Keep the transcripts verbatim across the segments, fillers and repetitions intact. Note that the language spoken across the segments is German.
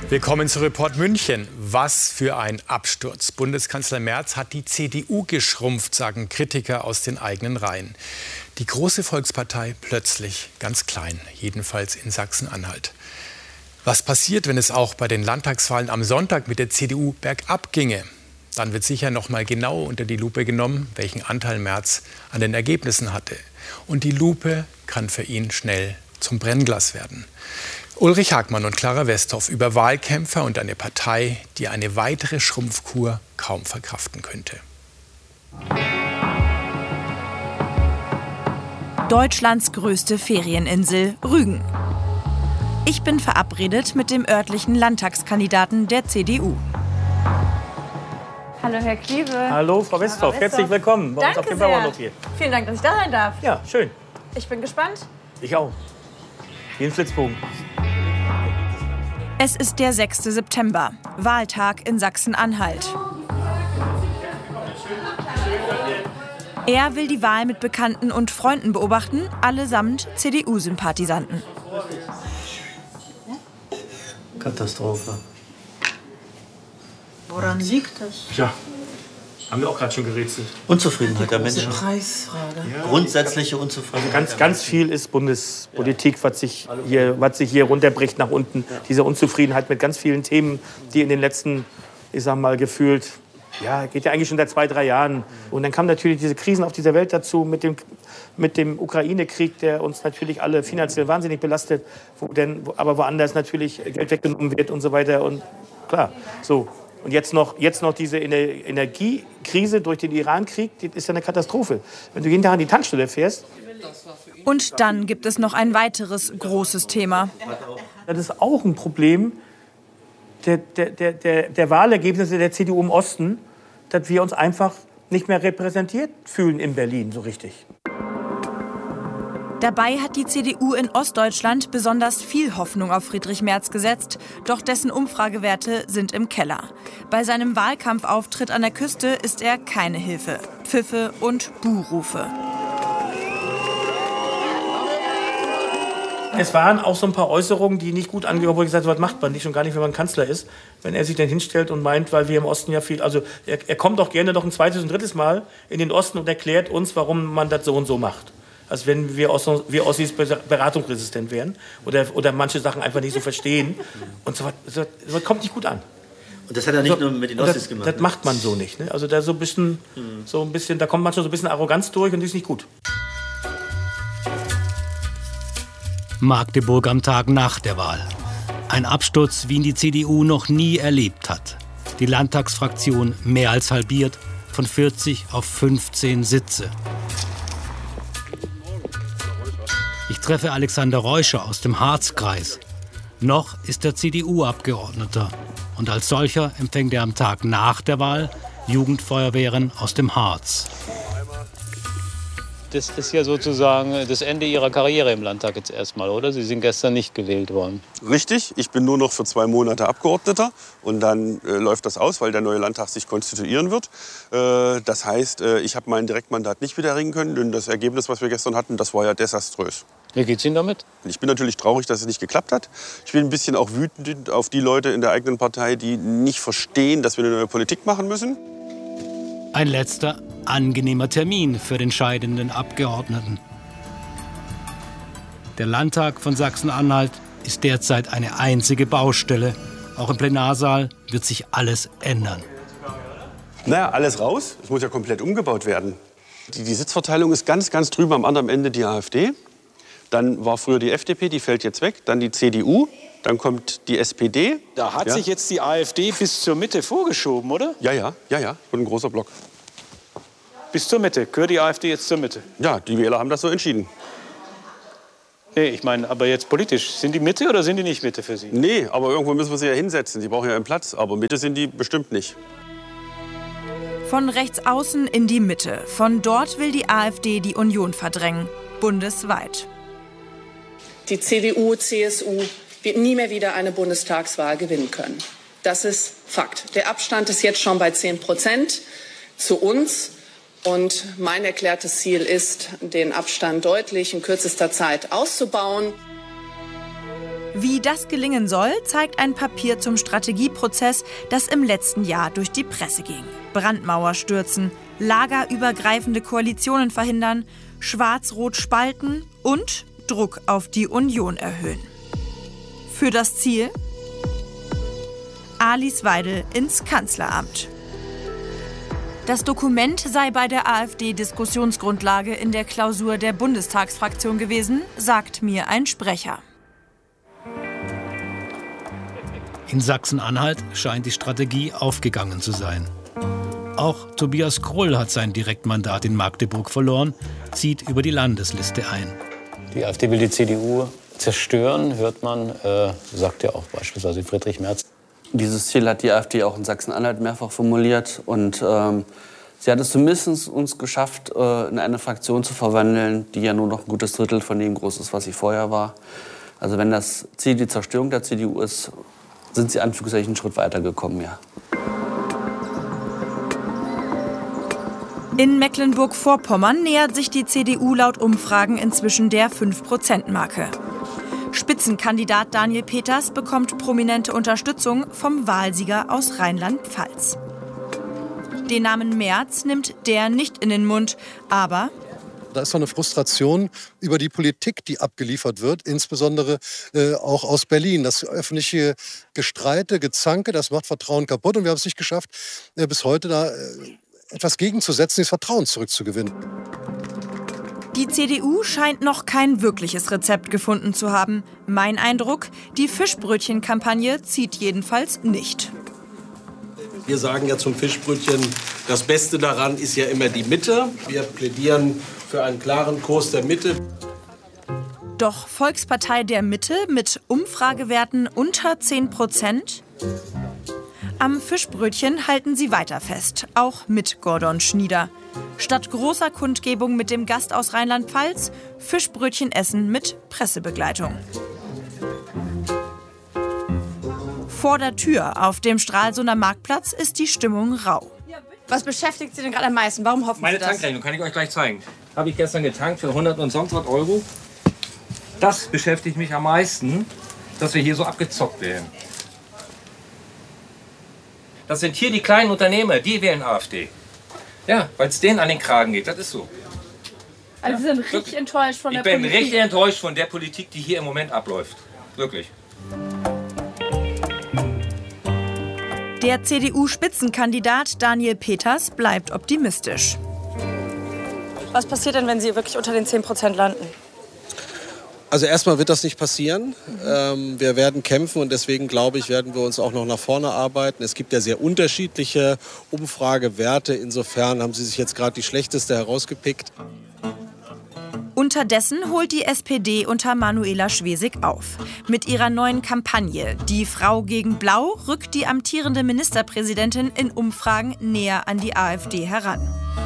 Willkommen zu Report München. Was für ein Absturz. Bundeskanzler Merz hat die C D U geschrumpft, sagen Kritiker aus den eigenen Reihen. Die große Volkspartei plötzlich ganz klein, jedenfalls in Sachsen-Anhalt. Was passiert, wenn es auch bei den Landtagswahlen am Sonntag mit der C D U bergab ginge? Dann wird sicher noch mal genau unter die Lupe genommen, welchen Anteil Merz an den Ergebnissen hatte. Und die Lupe kann für ihn schnell zum Brennglas werden. Ulrich Hagmann und Clara Westhoff über Wahlkämpfer und eine Partei, die eine weitere Schrumpfkur kaum verkraften könnte. Deutschlands größte Ferieninsel, Rügen. Ich bin verabredet mit dem örtlichen Landtagskandidaten der C D U. Hallo Herr Kliewe. Hallo Frau Westhoff, herzlich willkommen bei Danke uns auf dem sehr. Bauernhof hier. Vielen Dank, dass ich da sein darf. Ja, schön. Ich bin gespannt. Ich auch. Wie ein Flitzbogen. Es ist der sechste September, Wahltag in Sachsen-Anhalt. Er will die Wahl mit Bekannten und Freunden beobachten, allesamt C D U-Sympathisanten. Katastrophe. Woran liegt das? Tja, haben wir auch gerade schon gerätselt. Unzufriedenheit der Menschen. Preisfrage. Grundsätzliche Unzufriedenheit. Ganz, ganz viel ist Bundespolitik, was sich hier, was sich hier runterbricht nach unten. Diese Unzufriedenheit mit ganz vielen Themen, die in den letzten, ich sag mal, gefühlt, ja, geht ja eigentlich schon seit zwei, drei Jahren. Und dann kamen natürlich diese Krisen auf dieser Welt dazu mit dem, mit dem Ukraine-Krieg, der uns natürlich alle finanziell wahnsinnig belastet, wo denn, wo, aber woanders natürlich Geld weggenommen wird und so weiter. Und klar, so. Und jetzt noch, jetzt noch diese Energiekrise durch den Iran-Krieg, das ist ja eine Katastrophe. Wenn du jeden Tag an die Tankstelle fährst. Und dann gibt es noch ein weiteres großes Thema. Das ist auch ein Problem der, der, der, der, der Wahlergebnisse der C D U im Osten, dass wir uns einfach nicht mehr repräsentiert fühlen in Berlin so richtig. Dabei hat die C D U in Ostdeutschland besonders viel Hoffnung auf Friedrich Merz gesetzt, doch dessen Umfragewerte sind im Keller. Bei seinem Wahlkampfauftritt an der Küste ist er keine Hilfe. Pfiffe und Buhrufe. Es waren auch so ein paar Äußerungen, die nicht gut angehört, wo ich gesagt habe, was macht man nicht, schon gar nicht, wenn man Kanzler ist, wenn er sich dann hinstellt und meint, weil wir im Osten ja viel, also er, er kommt doch gerne noch ein zweites und drittes Mal in den Osten und erklärt uns, warum man das so und so macht. Als wenn wir, Ost, wir Ossis beratungsresistent wären oder, oder manche Sachen einfach nicht so verstehen. Und so, so, so kommt nicht gut an. Und das hat er nicht so, nur mit den Ossis das, gemacht. Das macht man so nicht. Ne? Also da so ein bisschen, mhm. so ein bisschen, da kommt manchmal so ein bisschen Arroganz durch und die ist nicht gut. Magdeburg am Tag nach der Wahl. Ein Absturz, wie ihn die C D U noch nie erlebt hat. Die Landtagsfraktion mehr als halbiert, von vierzig auf fünfzehn Sitze. Ich treffe Alexander Reuscher aus dem Harzkreis. Noch ist er C D U-Abgeordneter. Und als solcher empfängt er am Tag nach der Wahl Jugendfeuerwehren aus dem Harz. Das ist ja sozusagen das Ende Ihrer Karriere im Landtag jetzt erstmal, oder? Sie sind gestern nicht gewählt worden. Richtig, ich bin nur noch für zwei Monate Abgeordneter und dann äh, läuft das aus, weil der neue Landtag sich konstituieren wird. Äh, das heißt, äh, ich habe mein Direktmandat nicht wieder erringen können, denn das Ergebnis, was wir gestern hatten, das war ja desaströs. Wie geht's Ihnen damit? Ich bin natürlich traurig, dass es nicht geklappt hat. Ich bin ein bisschen auch wütend auf die Leute in der eigenen Partei, die nicht verstehen, dass wir eine neue Politik machen müssen. Ein letzter angenehmer Termin für den scheidenden Abgeordneten. Der Landtag von Sachsen-Anhalt ist derzeit eine einzige Baustelle. Auch im Plenarsaal wird sich alles ändern. Naja, alles raus. Es muss ja komplett umgebaut werden. Die, die Sitzverteilung ist ganz, ganz drüben am anderen Ende die AfD. Dann war früher die F D P, die fällt jetzt weg. Dann die C D U. Dann kommt die S P D. Da hat ja. sich jetzt die AfD bis zur Mitte vorgeschoben, oder? Ja, ja, ja, ja. Und ein großer Block. Bis zur Mitte. Gehört die AfD jetzt zur Mitte? Ja, die Wähler haben das so entschieden. Nee, ich meine, aber jetzt politisch. Sind die Mitte oder sind die nicht Mitte für Sie? Nee, aber irgendwo müssen wir sie ja hinsetzen. Sie brauchen ja einen Platz. Aber Mitte sind die bestimmt nicht. Von rechts außen in die Mitte. Von dort will die AfD die Union verdrängen. Bundesweit. Die C D U, C S U wird nie mehr wieder eine Bundestagswahl gewinnen können. Das ist Fakt. Der Abstand ist jetzt schon bei zehn Prozent zu uns. Und mein erklärtes Ziel ist, den Abstand deutlich in kürzester Zeit auszubauen. Wie das gelingen soll, zeigt ein Papier zum Strategieprozess, das im letzten Jahr durch die Presse ging. Brandmauer stürzen, lagerübergreifende Koalitionen verhindern, Schwarz-Rot spalten und Druck auf die Union erhöhen. Für das Ziel Alice Weidel ins Kanzleramt. Das Dokument sei bei der AfD Diskussionsgrundlage in der Klausur der Bundestagsfraktion gewesen, sagt mir ein Sprecher. In Sachsen-Anhalt scheint die Strategie aufgegangen zu sein. Auch Tobias Krull hat sein Direktmandat in Magdeburg verloren, zieht über die Landesliste ein. Die AfD will die C D U zerstören, hört man, äh, sagt ja auch beispielsweise Friedrich Merz. Dieses Ziel hat die AfD auch in Sachsen-Anhalt mehrfach formuliert. Und ähm, sie hat es zumindest uns geschafft, äh, in eine Fraktion zu verwandeln, die ja nur noch ein gutes Drittel von dem groß ist, was sie vorher war. Also wenn das Ziel die Zerstörung der C D U ist, sind sie anführungszeichen einen Schritt weitergekommen, ja. In Mecklenburg-Vorpommern nähert sich die C D U laut Umfragen inzwischen der fünf Prozent Marke. Spitzenkandidat Daniel Peters bekommt prominente Unterstützung vom Wahlsieger aus Rheinland-Pfalz. Den Namen Merz nimmt der nicht in den Mund, aber da ist so eine Frustration über die Politik, die abgeliefert wird, insbesondere äh, auch aus Berlin. Das öffentliche Gestreite, Gezanke, das macht Vertrauen kaputt. Und wir haben es nicht geschafft, äh, bis heute da äh, etwas gegenzusetzen, das Vertrauen zurückzugewinnen. Die C D U scheint noch kein wirkliches Rezept gefunden zu haben. Mein Eindruck, die Fischbrötchen-Kampagne zieht jedenfalls nicht. Wir sagen ja zum Fischbrötchen, das Beste daran ist ja immer die Mitte. Wir plädieren für einen klaren Kurs der Mitte. Doch Volkspartei der Mitte mit Umfragewerten unter zehn Prozent? Am Fischbrötchen halten sie weiter fest, auch mit Gordon Schnieder. Statt großer Kundgebung mit dem Gast aus Rheinland-Pfalz, Fischbrötchen essen mit Pressebegleitung. Vor der Tür auf dem Stralsunder Marktplatz ist die Stimmung rau. Was beschäftigt Sie denn gerade am meisten? Warum hoffen Meine Sie das? Tankrechnung kann ich euch gleich zeigen. Habe ich gestern getankt für hundert und sonst was Euro. Das beschäftigt mich am meisten, dass wir hier so abgezockt werden. Das sind hier die kleinen Unternehmer, die wählen AfD. Ja, weil es denen an den Kragen geht, das ist so. Also Sie sind richtig Wirklich. enttäuscht von ich der Politik? Ich bin Politik? richtig enttäuscht von der Politik, die hier im Moment abläuft. Wirklich. Der C D U-Spitzenkandidat Daniel Peters bleibt optimistisch. Was passiert denn, wenn Sie wirklich unter den zehn Prozent landen? Also erstmal wird das nicht passieren. Ähm, wir werden kämpfen und deswegen glaube ich, werden wir uns auch noch nach vorne arbeiten. Es gibt ja sehr unterschiedliche Umfragewerte. Insofern haben Sie sich jetzt gerade die schlechteste herausgepickt. Unterdessen holt die S P D unter Manuela Schwesig auf. Mit ihrer neuen Kampagne Die Frau gegen Blau rückt die amtierende Ministerpräsidentin in Umfragen näher an die AfD heran.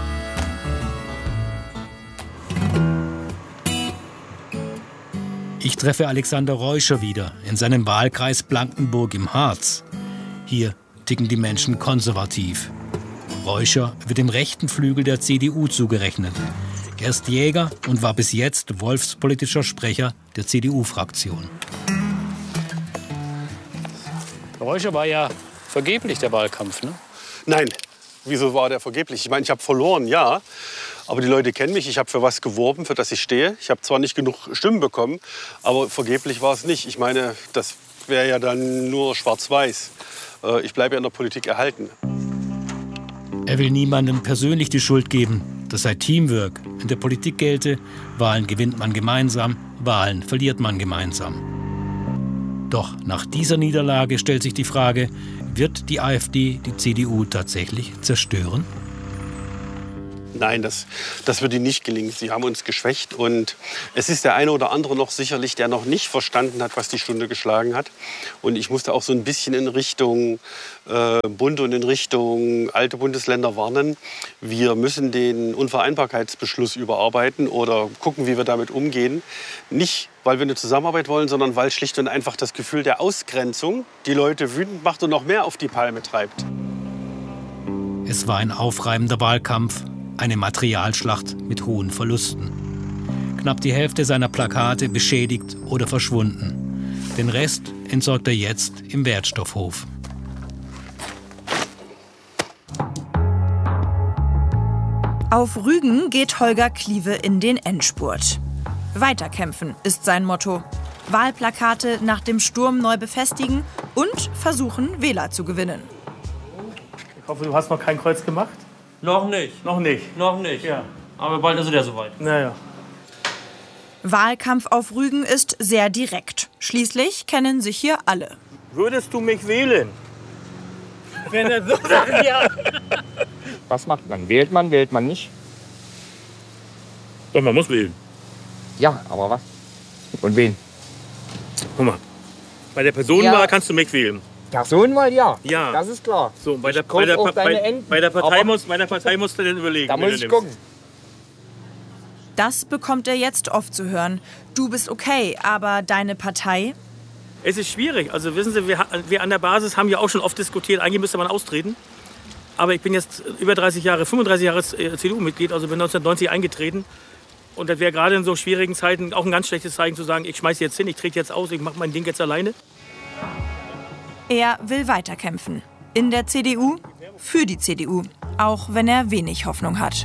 Ich treffe Alexander Reuscher wieder in seinem Wahlkreis Blankenburg im Harz. Hier ticken die Menschen konservativ. Reuscher wird dem rechten Flügel der C D U zugerechnet. Er ist Jäger und war bis jetzt wolfspolitischer Sprecher der C D U-Fraktion. Reuscher war ja vergeblich, der Wahlkampf, ne? Nein, wieso war der vergeblich? Ich meine, ich habe verloren, ja. Aber die Leute kennen mich, ich habe für was geworben, für das ich stehe. Ich habe zwar nicht genug Stimmen bekommen, aber vergeblich war es nicht. Ich meine, das wäre ja dann nur schwarz-weiß. Ich bleibe ja in der Politik erhalten. Er will niemandem persönlich die Schuld geben. Das sei Teamwork. In der Politik gelte, Wahlen gewinnt man gemeinsam, Wahlen verliert man gemeinsam. Doch nach dieser Niederlage stellt sich die Frage, wird die AfD die C D U tatsächlich zerstören? Nein, das, das wird ihnen nicht gelingen. Sie haben uns geschwächt. Und es ist der eine oder andere noch sicherlich, der noch nicht verstanden hat, was die Stunde geschlagen hat. Und ich musste auch so ein bisschen in Richtung äh, Bund und in Richtung alte Bundesländer warnen. Wir müssen den Unvereinbarkeitsbeschluss überarbeiten oder gucken, wie wir damit umgehen. Nicht, weil wir eine Zusammenarbeit wollen, sondern weil schlicht und einfach das Gefühl der Ausgrenzung die Leute wütend macht und noch mehr auf die Palme treibt. Es war ein aufreibender Wahlkampf. Eine Materialschlacht mit hohen Verlusten. Knapp die Hälfte seiner Plakate beschädigt oder verschwunden. Den Rest entsorgt er jetzt im Wertstoffhof. Auf Rügen geht Holger Kliewe in den Endspurt. Weiterkämpfen ist sein Motto. Wahlplakate nach dem Sturm neu befestigen und versuchen, Wähler zu gewinnen. Ich hoffe, du hast noch kein Kreuz gemacht? Noch nicht. Noch nicht? Noch nicht. Ja. Aber bald ist es ja soweit. Naja. Wahlkampf auf Rügen ist sehr direkt. Schließlich kennen sich hier alle. Würdest du mich wählen? Wenn er so sagt, ja. Was macht man? Wählt man, wählt man nicht? Doch, man muss wählen. Ja, aber was? Und wen? Guck mal, bei der Personenwahl Ja. kannst du mich wählen. Personenwahl, ja. Ja. Das ist klar. So, bei Ich der, guck bei der, auf Pa- deine bei, Enden. bei der Partei Aber musst, meiner Partei musst du dann überlegen. Da wen muss du ich nimmst. gucken. Das bekommt er jetzt oft zu hören. Du bist okay, aber deine Partei? Es ist schwierig. Also wissen Sie, wir, ha- wir an der Basis haben ja auch schon oft diskutiert, eigentlich müsste man austreten. Aber ich bin jetzt über dreißig Jahre, fünfunddreißig Jahre äh, C D U-Mitglied, also bin neunzehnhundertneunzig eingetreten. Und das wäre gerade in so schwierigen Zeiten auch ein ganz schlechtes Zeichen zu sagen, ich schmeiße jetzt hin, ich trete jetzt aus, ich mache mein Ding jetzt alleine. Er will weiterkämpfen. In der C D U, für die C D U. Auch wenn er wenig Hoffnung hat.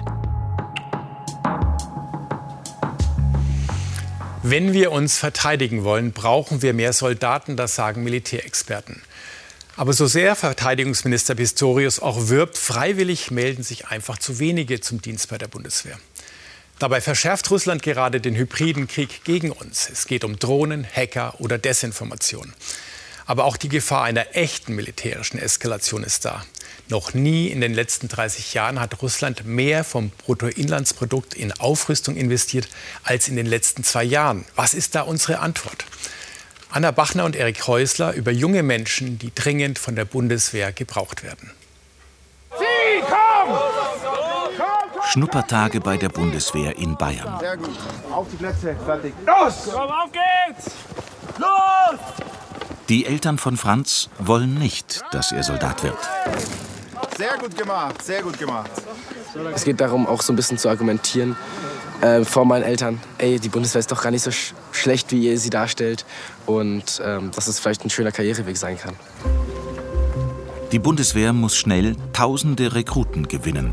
Wenn wir uns verteidigen wollen, brauchen wir mehr Soldaten, das sagen Militärexperten. Aber so sehr Verteidigungsminister Pistorius auch wirbt, freiwillig melden sich einfach zu wenige zum Dienst bei der Bundeswehr. Dabei verschärft Russland gerade den hybriden Krieg gegen uns. Es geht um Drohnen, Hacker oder Desinformation. Aber auch die Gefahr einer echten militärischen Eskalation ist da. Noch nie in den letzten dreißig Jahren hat Russland mehr vom Bruttoinlandsprodukt in Aufrüstung investiert als in den letzten zwei Jahren. Was ist da unsere Antwort? Anna Bachner und Erik Häusler über junge Menschen, die dringend von der Bundeswehr gebraucht werden. Sie, komm! Schnuppertage bei der Bundeswehr in Bayern. Sehr gut. Auf die Plätze, fertig. Los! Komm, auf geht's! Los! Die Eltern von Franz wollen nicht, dass er Soldat wird. Sehr gut gemacht, sehr gut gemacht. Es geht darum, auch so ein bisschen zu argumentieren äh, vor meinen Eltern. Ey, die Bundeswehr ist doch gar nicht so sch schlecht, wie ihr sie darstellt. Und ähm, dass es vielleicht ein schöner Karriereweg sein kann. Die Bundeswehr muss schnell tausende Rekruten gewinnen.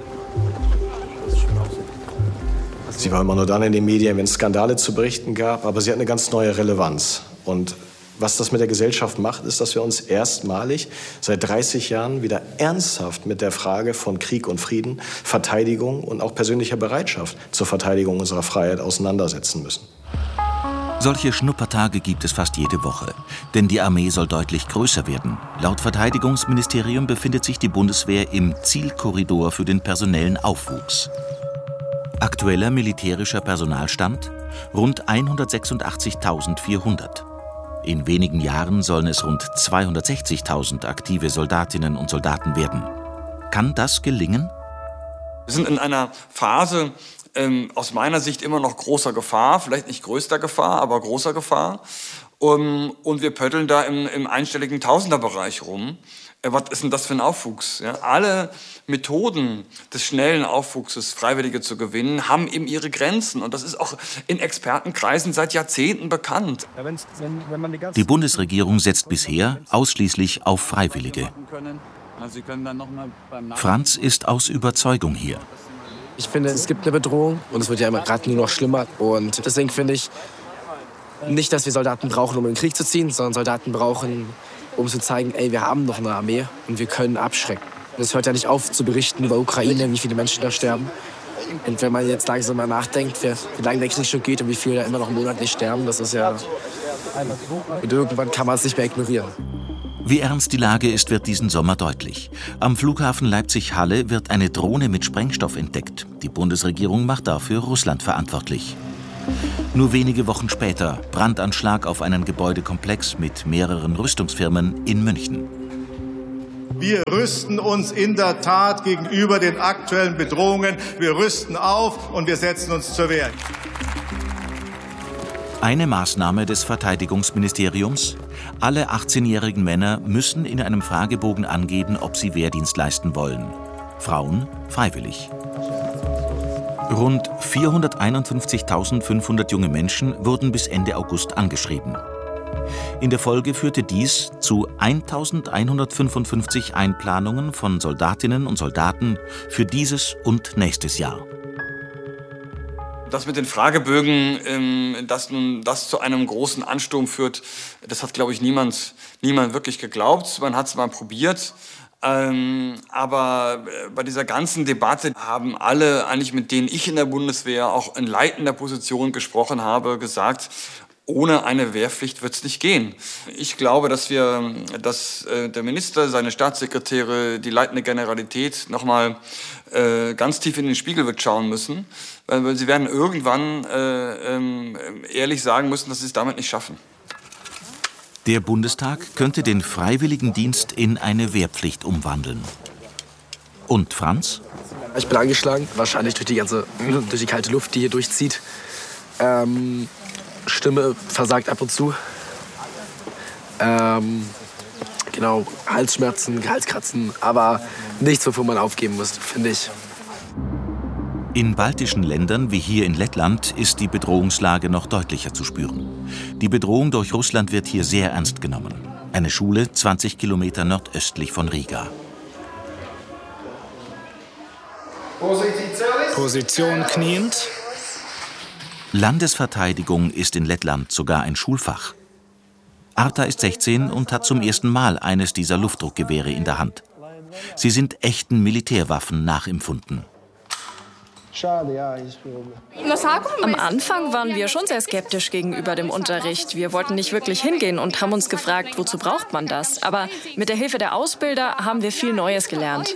Sie war immer nur dann in den Medien, wenn es Skandale zu berichten gab, aber sie hat eine ganz neue Relevanz. Und was das mit der Gesellschaft macht, ist, dass wir uns erstmalig seit dreißig Jahren wieder ernsthaft mit der Frage von Krieg und Frieden, Verteidigung und auch persönlicher Bereitschaft zur Verteidigung unserer Freiheit auseinandersetzen müssen. Solche Schnuppertage gibt es fast jede Woche. Denn die Armee soll deutlich größer werden. Laut Verteidigungsministerium befindet sich die Bundeswehr im Zielkorridor für den personellen Aufwuchs. Aktueller militärischer Personalstand? Rund hundertsechsundachtzigtausendvierhundert. In wenigen Jahren sollen es rund zweihundertsechzigtausend aktive Soldatinnen und Soldaten werden. Kann das gelingen? Wir sind in einer Phase ähm, aus meiner Sicht immer noch großer Gefahr, vielleicht nicht größter Gefahr, aber großer Gefahr. Um, und wir pötteln da im, im einstelligen Tausenderbereich rum. Äh, was ist denn das für ein Aufwuchs? Ja? Alle Methoden des schnellen Aufwuchses, Freiwillige zu gewinnen, haben eben ihre Grenzen. Und das ist auch in Expertenkreisen seit Jahrzehnten bekannt. Ja, wenn's, wenn, wenn man die, die Bundesregierung setzt bisher ausschließlich auf Freiwillige. Franz ist aus Überzeugung hier. Ich finde, es gibt eine Bedrohung und es wird ja immer gerade nur noch schlimmer. Und deswegen finde ich nicht, dass wir Soldaten brauchen, um in den Krieg zu ziehen, sondern Soldaten brauchen, um zu zeigen, ey, wir haben noch eine Armee und wir können abschrecken. Es hört ja nicht auf zu berichten über Ukraine, wie viele Menschen da sterben. Und wenn man jetzt langsam mal nachdenkt, wie lange der Krieg schon geht und wie viele da immer noch monatlich sterben, das ist ja... Und irgendwann kann man es nicht mehr ignorieren. Wie ernst die Lage ist, wird diesen Sommer deutlich. Am Flughafen Leipzig-Halle wird eine Drohne mit Sprengstoff entdeckt. Die Bundesregierung macht dafür Russland verantwortlich. Nur wenige Wochen später Brandanschlag auf einen Gebäudekomplex mit mehreren Rüstungsfirmen in München. Wir rüsten uns in der Tat gegenüber den aktuellen Bedrohungen. Wir rüsten auf und wir setzen uns zur Wehr. Eine Maßnahme des Verteidigungsministeriums: Alle achtzehnjährigen Männer müssen in einem Fragebogen angeben, ob sie Wehrdienst leisten wollen. Frauen freiwillig. Rund vierhunderteinundfünfzigtausendfünfhundert junge Menschen wurden bis Ende August angeschrieben. In der Folge führte dies zu eintausendeinhundertfünfundfünfzig Einplanungen von Soldatinnen und Soldaten für dieses und nächstes Jahr. Das mit den Fragebögen, ähm, dass nun das zu einem großen Ansturm führt, das hat, glaube ich, niemand, niemand wirklich geglaubt. Man hat es mal probiert. Ähm, aber bei dieser ganzen Debatte haben alle, eigentlich mit denen ich in der Bundeswehr auch in leitender Position gesprochen habe, gesagt, ohne eine Wehrpflicht wird es nicht gehen. Ich glaube, dass wir, dass äh, der Minister, seine Staatssekretäre, die leitende Generalität noch mal äh, ganz tief in den Spiegel wird schauen müssen, weil, weil sie werden irgendwann äh, ähm, ehrlich sagen müssen, dass sie es damit nicht schaffen. Der Bundestag könnte den Freiwilligendienst in eine Wehrpflicht umwandeln. Und Franz? Ich bin angeschlagen, wahrscheinlich durch die ganze, durch die kalte Luft, die hier durchzieht. Ähm, Stimme versagt ab und zu. Ähm, genau, Halsschmerzen, Halskratzen, aber nichts, wovon man aufgeben muss, finde ich. In baltischen Ländern wie hier in Lettland ist die Bedrohungslage noch deutlicher zu spüren. Die Bedrohung durch Russland wird hier sehr ernst genommen. Eine Schule zwanzig Kilometer nordöstlich von Riga. Position kniend. Landesverteidigung ist in Lettland sogar ein Schulfach. Arta ist sechzehn und hat zum ersten Mal eines dieser Luftdruckgewehre in der Hand. Sie sind echten Militärwaffen nachempfunden. Am Anfang waren wir schon sehr skeptisch gegenüber dem Unterricht. Wir wollten nicht wirklich hingehen und haben uns gefragt, wozu braucht man das? Aber mit der Hilfe der Ausbilder haben wir viel Neues gelernt.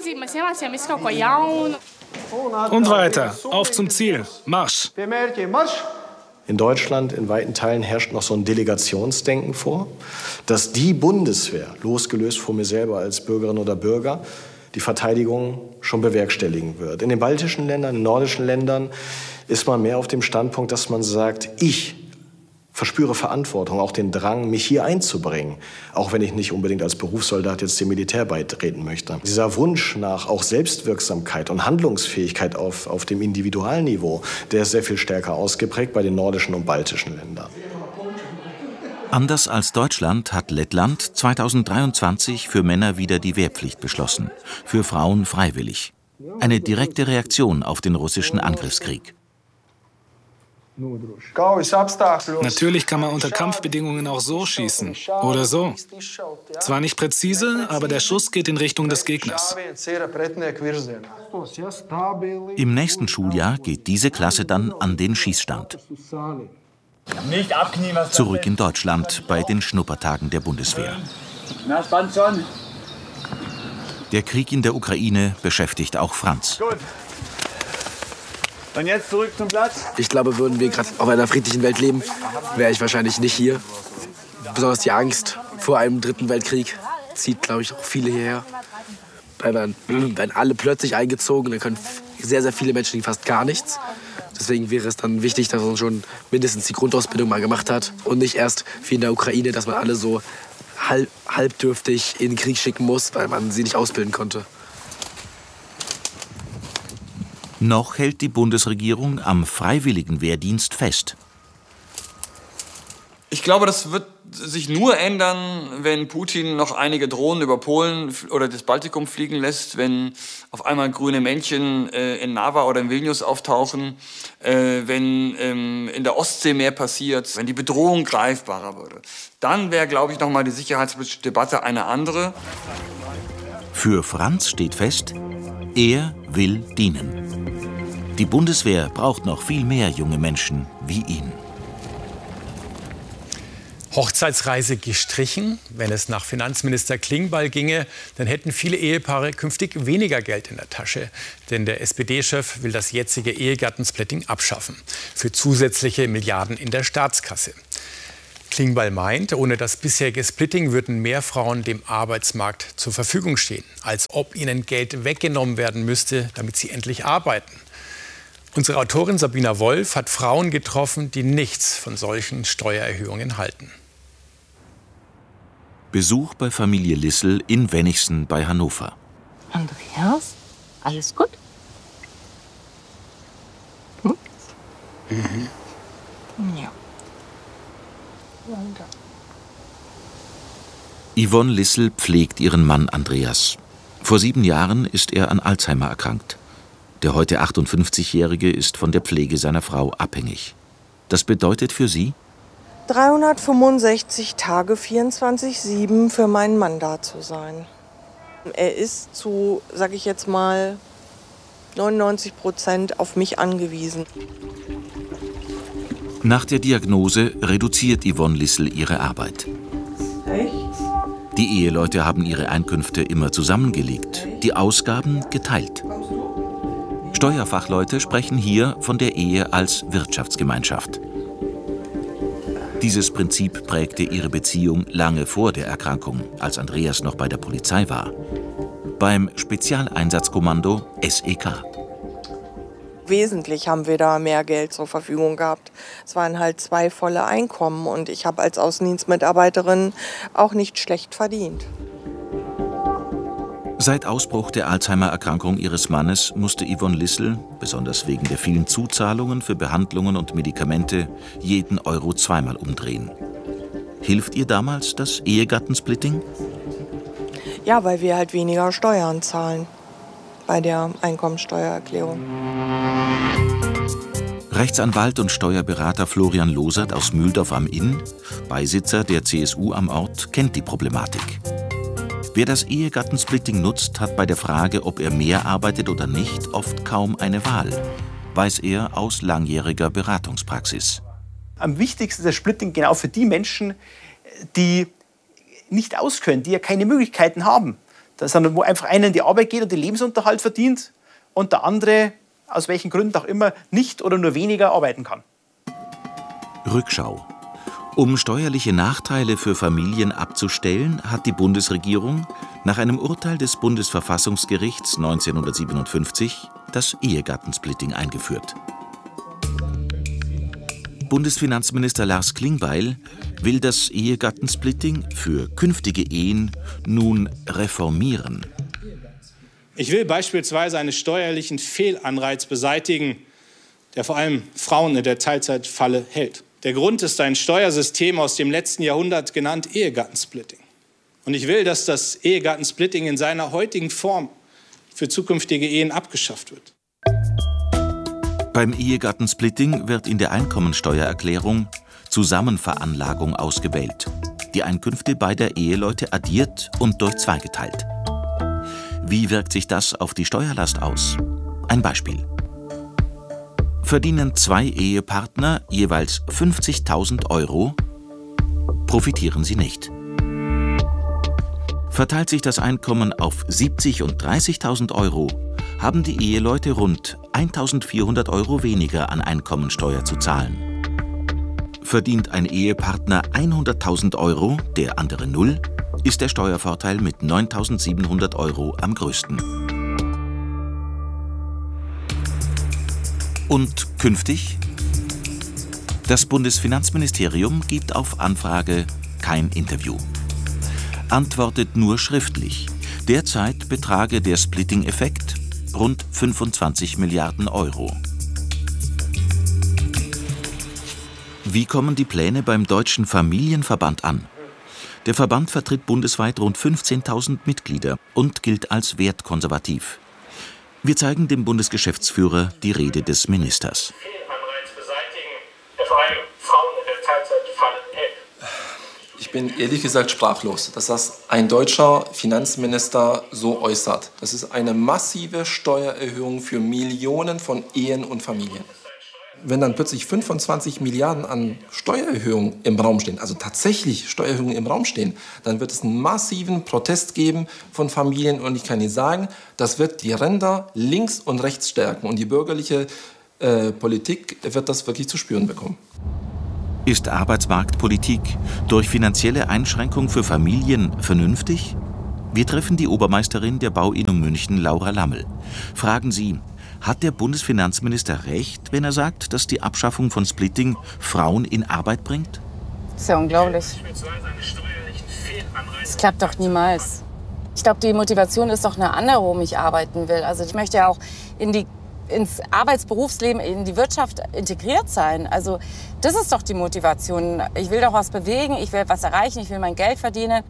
Und weiter, auf zum Ziel, Marsch! In Deutschland in weiten Teilen herrscht noch so ein Delegationsdenken vor, dass die Bundeswehr, losgelöst von mir selber als Bürgerin oder Bürger, die Verteidigung schon bewerkstelligen wird. In den baltischen Ländern, in den nordischen Ländern ist man mehr auf dem Standpunkt, dass man sagt, ich verspüre Verantwortung, auch den Drang, mich hier einzubringen, auch wenn ich nicht unbedingt als Berufssoldat jetzt dem Militär beitreten möchte. Dieser Wunsch nach auch Selbstwirksamkeit und Handlungsfähigkeit auf, auf dem Individualniveau, der ist sehr viel stärker ausgeprägt bei den nordischen und baltischen Ländern. Anders als Deutschland hat Lettland zweitausenddreiundzwanzig für Männer wieder die Wehrpflicht beschlossen, für Frauen freiwillig. Eine direkte Reaktion auf den russischen Angriffskrieg. Natürlich kann man unter Kampfbedingungen auch so schießen. Oder so. Zwar nicht präzise, aber der Schuss geht in Richtung des Gegners. Im nächsten Schuljahr geht diese Klasse dann an den Schießstand. Nicht abknien, was Zurück in Deutschland bei den Schnuppertagen der Bundeswehr. Na, spannt schon. Der Krieg in der Ukraine beschäftigt auch Franz. Gut. Und jetzt zurück zum Platz. Ich glaube, würden wir gerade auf einer friedlichen Welt leben, wäre ich wahrscheinlich nicht hier. Besonders die Angst vor einem dritten Weltkrieg zieht, glaube ich, auch viele hierher. Weil dann werden alle plötzlich eingezogen, dann können sehr, sehr viele Menschen fast gar nichts. Deswegen wäre es dann wichtig, dass man schon mindestens die Grundausbildung mal gemacht hat und nicht erst wie in der Ukraine, dass man alle so halb, halbdürftig in den Krieg schicken muss, weil man sie nicht ausbilden konnte. Noch hält die Bundesregierung am freiwilligen Wehrdienst fest. Ich glaube, das wird sich nur ändern, wenn Putin noch einige Drohnen über Polen oder das Baltikum fliegen lässt, wenn auf einmal grüne Männchen äh, in Narva oder in Vilnius auftauchen, äh, wenn ähm, in der Ostsee mehr passiert, wenn die Bedrohung greifbarer würde. Dann wäre, glaube ich, noch mal die Sicherheitsdebatte eine andere. Für Franz steht fest, er will dienen. Die Bundeswehr braucht noch viel mehr junge Menschen wie ihn. Hochzeitsreise gestrichen. Wenn es nach Finanzminister Klingbeil ginge, dann hätten viele Ehepaare künftig weniger Geld in der Tasche. Denn der S P D-Chef will das jetzige Ehegattensplitting abschaffen. Für zusätzliche Milliarden in der Staatskasse. Klingbeil meint, ohne das bisherige Splitting würden mehr Frauen dem Arbeitsmarkt zur Verfügung stehen. Als ob ihnen Geld weggenommen werden müsste, damit sie endlich arbeiten. Unsere Autorin Sabina Wolf hat Frauen getroffen, die nichts von solchen Steuererhöhungen halten. Besuch bei Familie Lissel in Wennigsen bei Hannover. Andreas, alles gut? Hm? Mhm. Ja. Yvonne Lissel pflegt ihren Mann Andreas. Vor sieben Jahren ist er an Alzheimer erkrankt. Der heute achtundfünfzigjährige ist von der Pflege seiner Frau abhängig. Das bedeutet für sie: dreihundertfünfundsechzig Tage, vierundzwanzig sieben für meinen Mann da zu sein. Er ist zu, sag ich jetzt mal, neunundneunzig Prozent auf mich angewiesen. Nach der Diagnose reduziert Yvonne Lissel ihre Arbeit. Echt? Die Eheleute haben ihre Einkünfte immer zusammengelegt, die Ausgaben geteilt. Steuerfachleute sprechen hier von der Ehe als Wirtschaftsgemeinschaft. Dieses Prinzip prägte ihre Beziehung lange vor der Erkrankung, als Andreas noch bei der Polizei war. Beim Spezialeinsatzkommando S E K. Wesentlich haben wir da mehr Geld zur Verfügung gehabt. Es waren halt zwei volle Einkommen und ich habe als Außendienstmitarbeiterin auch nicht schlecht verdient. Seit Ausbruch der Alzheimer-Erkrankung ihres Mannes musste Yvonne Lissel, besonders wegen der vielen Zuzahlungen für Behandlungen und Medikamente, jeden Euro zweimal umdrehen. Hilft ihr damals das Ehegattensplitting? Ja, weil wir halt weniger Steuern zahlen bei der Einkommensteuererklärung. Rechtsanwalt und Steuerberater Florian Losert aus Mühldorf am Inn, Beisitzer der C S U am Ort, kennt die Problematik. Wer das Ehegattensplitting nutzt, hat bei der Frage, ob er mehr arbeitet oder nicht, oft kaum eine Wahl, weiß er aus langjähriger Beratungspraxis. Am wichtigsten ist das Splitting genau für die Menschen, die nicht auskönnen, die ja keine Möglichkeiten haben, sondern wo einfach einer in die Arbeit geht und den Lebensunterhalt verdient und der andere, aus welchen Gründen auch immer, nicht oder nur weniger arbeiten kann. Rückschau. Um steuerliche Nachteile für Familien abzustellen, hat die Bundesregierung nach einem Urteil des Bundesverfassungsgerichts neunzehnhundertsiebenundfünfzig das Ehegattensplitting eingeführt. Bundesfinanzminister Lars Klingbeil will das Ehegattensplitting für künftige Ehen nun reformieren. Ich will beispielsweise einen steuerlichen Fehlanreiz beseitigen, der vor allem Frauen in der Teilzeitfalle hält. Der Grund ist ein Steuersystem aus dem letzten Jahrhundert, genannt Ehegattensplitting. Und ich will, dass das Ehegattensplitting in seiner heutigen Form für zukünftige Ehen abgeschafft wird. Beim Ehegattensplitting wird in der Einkommensteuererklärung Zusammenveranlagung ausgewählt. Die Einkünfte beider Eheleute addiert und durch zwei geteilt. Wie wirkt sich das auf die Steuerlast aus? Ein Beispiel. Verdienen zwei Ehepartner jeweils fünfzigtausend Euro, profitieren sie nicht. Verteilt sich das Einkommen auf siebzig und dreißigtausend Euro, haben die Eheleute rund eintausendvierhundert Euro weniger an Einkommensteuer zu zahlen. Verdient ein Ehepartner hunderttausend Euro, der andere null, ist der Steuervorteil mit neuntausendsiebenhundert Euro am größten. Und künftig? Das Bundesfinanzministerium gibt auf Anfrage kein Interview. Antwortet nur schriftlich. Derzeit betrage der Splitting-Effekt rund fünfundzwanzig Milliarden Euro. Wie kommen die Pläne beim Deutschen Familienverband an? Der Verband vertritt bundesweit rund fünfzehntausend Mitglieder und gilt als wertkonservativ. Wir zeigen dem Bundesgeschäftsführer die Rede des Ministers. Ich bin ehrlich gesagt sprachlos, dass das ein deutscher Finanzminister so äußert. Das ist eine massive Steuererhöhung für Millionen von Ehen und Familien. Wenn dann plötzlich fünfundzwanzig Milliarden an Steuererhöhungen im Raum stehen, also tatsächlich Steuererhöhungen im Raum stehen, dann wird es einen massiven Protest geben von Familien. Und ich kann Ihnen sagen, das wird die Ränder links und rechts stärken. Und die bürgerliche äh, Politik wird das wirklich zu spüren bekommen. Ist Arbeitsmarktpolitik durch finanzielle Einschränkung für Familien vernünftig? Wir treffen die Obermeisterin der Bauinnung München, Laura Lammel. Fragen Sie, hat der Bundesfinanzminister recht, wenn er sagt, dass die Abschaffung von Splitting Frauen in Arbeit bringt? Das ist ja unglaublich. Das klappt doch niemals. Ich glaube, die Motivation ist doch eine andere, warum ich arbeiten will. Also ich möchte ja auch in die ins Arbeitsberufsleben, in die Wirtschaft integriert sein. Also das ist doch die Motivation. Ich will doch was bewegen, ich will was erreichen, ich will mein Geld verdienen.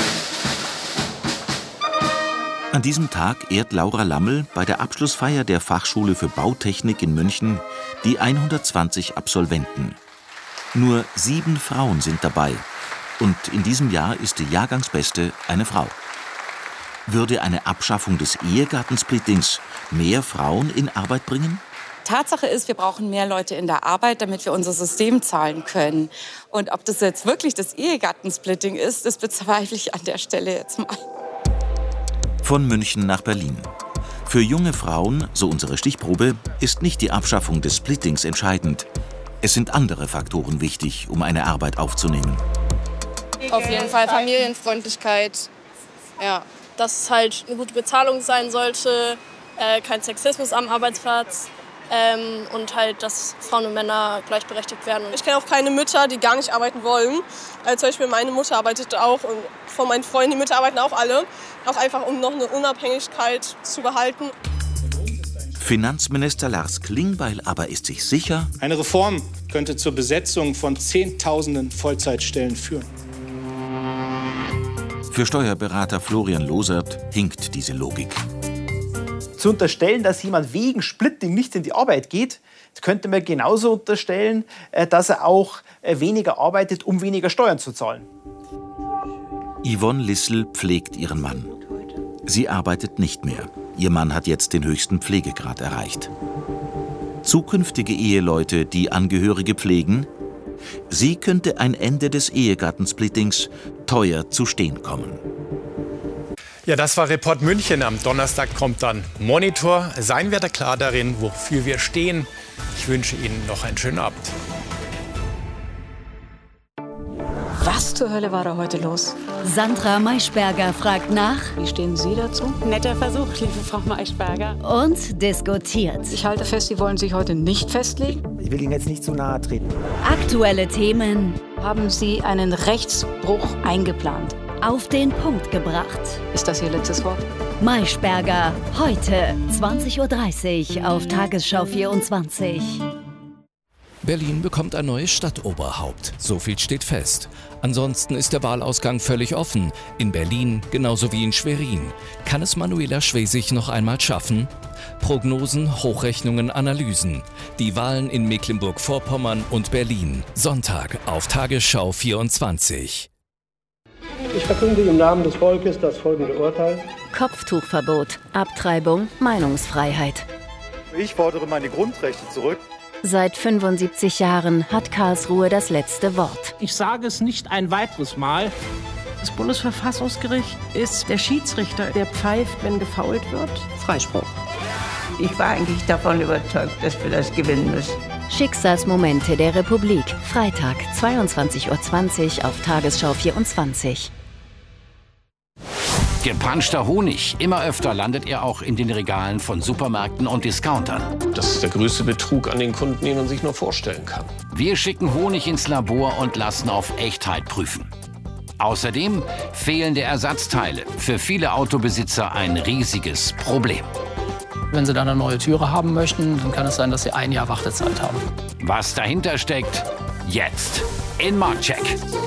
An diesem Tag ehrt Laura Lammel bei der Abschlussfeier der Fachschule für Bautechnik in München die hundertzwanzig Absolventen. Nur sieben Frauen sind dabei und in diesem Jahr ist die Jahrgangsbeste eine Frau. Würde eine Abschaffung des Ehegattensplittings mehr Frauen in Arbeit bringen? Tatsache ist, wir brauchen mehr Leute in der Arbeit, damit wir unser System zahlen können. Und ob das jetzt wirklich das Ehegattensplitting ist, das bezweifle ich an der Stelle jetzt mal. Von München nach Berlin. Für junge Frauen, so unsere Stichprobe, ist nicht die Abschaffung des Splittings entscheidend. Es sind andere Faktoren wichtig, um eine Arbeit aufzunehmen. Auf jeden Fall Familienfreundlichkeit. Ja, dass es halt eine gute Bezahlung sein sollte, äh, kein Sexismus am Arbeitsplatz. Ähm, und halt, dass Frauen und Männer gleichberechtigt werden. Ich kenne auch keine Mütter, die gar nicht arbeiten wollen. Also zum Beispiel meine Mutter arbeitet auch und von meinen Freunden, die Mütter arbeiten auch alle. Auch einfach, um noch eine Unabhängigkeit zu behalten. Finanzminister Lars Klingbeil aber ist sich sicher, eine Reform könnte zur Besetzung von Zehntausenden Vollzeitstellen führen. Für Steuerberater Florian Losert hinkt diese Logik. Zu unterstellen, dass jemand wegen Splitting nicht in die Arbeit geht, könnte man genauso unterstellen, dass er auch weniger arbeitet, um weniger Steuern zu zahlen. Yvonne Lissel pflegt ihren Mann. Sie arbeitet nicht mehr. Ihr Mann hat jetzt den höchsten Pflegegrad erreicht. Zukünftige Eheleute, die Angehörige pflegen, sie könnte ein Ende des Ehegattensplittings teuer zu stehen kommen. Ja, das war Report München. Am Donnerstag kommt dann Monitor. Seien wir da klar darin, wofür wir stehen. Ich wünsche Ihnen noch einen schönen Abend. Was zur Hölle war da heute los? Sandra Maischberger fragt nach. Wie stehen Sie dazu? Netter Versuch, liebe Frau Maischberger. Und diskutiert. Ich halte fest, Sie wollen sich heute nicht festlegen. Ich will Ihnen jetzt nicht zu nahe treten. Aktuelle Themen. Haben Sie einen Rechtsbruch eingeplant? Auf den Punkt gebracht. Ist das Ihr letztes Wort? Maischberger, heute zwanzig Uhr dreißig auf Tagesschau vierundzwanzig. Berlin bekommt ein neues Stadtoberhaupt. So viel steht fest. Ansonsten ist der Wahlausgang völlig offen. In Berlin genauso wie in Schwerin. Kann es Manuela Schwesig noch einmal schaffen? Prognosen, Hochrechnungen, Analysen. Die Wahlen in Mecklenburg-Vorpommern und Berlin. Sonntag auf Tagesschau vierundzwanzig. Ich verkünde im Namen des Volkes das folgende Urteil. Kopftuchverbot, Abtreibung, Meinungsfreiheit. Ich fordere meine Grundrechte zurück. Seit fünfundsiebzig Jahren hat Karlsruhe das letzte Wort. Ich sage es nicht ein weiteres Mal. Das Bundesverfassungsgericht ist der Schiedsrichter, der pfeift, wenn gefoult wird. Freispruch. Ich war eigentlich davon überzeugt, dass wir das gewinnen müssen. Schicksalsmomente der Republik. Freitag, zweiundzwanzig Uhr zwanzig auf Tagesschau vierundzwanzig. Gepanschter Honig. Immer öfter landet er auch in den Regalen von Supermärkten und Discountern. Das ist der größte Betrug an den Kunden, den man sich nur vorstellen kann. Wir schicken Honig ins Labor und lassen auf Echtheit prüfen. Außerdem fehlende Ersatzteile. Für viele Autobesitzer ein riesiges Problem. Wenn Sie dann eine neue Türe haben möchten, dann kann es sein, dass Sie ein Jahr Wartezeit haben. Was dahinter steckt, jetzt in Marktcheck.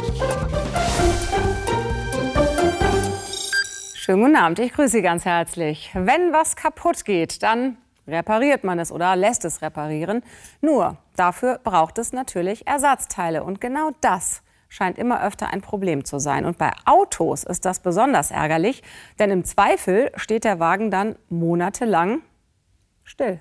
Schönen guten Abend, ich grüße Sie ganz herzlich. Wenn was kaputt geht, dann repariert man es oder lässt es reparieren. Nur, dafür braucht es natürlich Ersatzteile. Und genau das scheint immer öfter ein Problem zu sein. Und bei Autos ist das besonders ärgerlich, denn im Zweifel steht der Wagen dann monatelang still.